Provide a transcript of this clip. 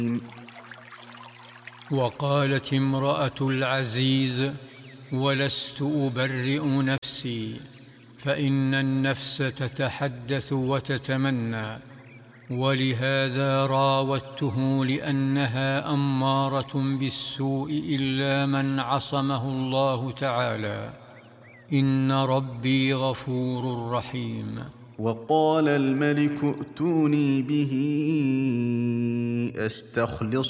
وقالت امرأة العزيز: ولست أبرئ نفسي، فإن النفس تتحدث وتتمنى، ولهذا راودته لأنها أمارة بالسوء إلا من عصمه الله تعالى، إن ربي غفور رحيم. وقال الملك ائتوني به أستخلصه